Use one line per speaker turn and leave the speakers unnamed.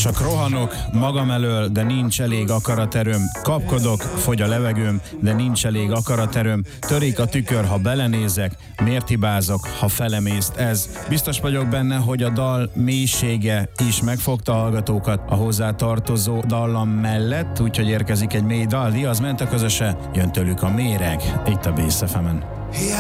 Csak rohanok magam elől, de nincs elég akaraterőm. Kapkodok, fogy a levegőm, de nincs elég akaraterőm. Törik a tükör, ha belenézek, miért hibázok, ha felemészt ez. Biztos vagyok benne, hogy a dal mélysége is megfogta a hallgatókat a hozzá tartozó dallam mellett, úgyhogy érkezik egy mély dal. Diaz Mente közöse, jön tőlük a méreg, itt a Bass FM-en.